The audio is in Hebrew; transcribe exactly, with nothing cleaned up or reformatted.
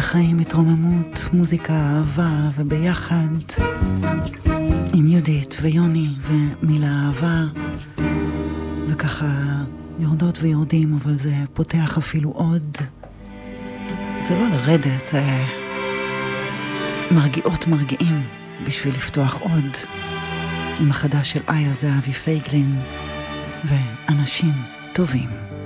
לחיים, התרוממות, מוזיקה, אהבה וביחד עם יהודית ויוני ומילה אהבה, וככה יורדות ויורדים, אבל זה פותח אפילו עוד. זה לא לרדת, זה מרגיעות מרגיעים בשביל לפתוח עוד. עם החדש של איה זה אבי פייגלין ואנשים טובים.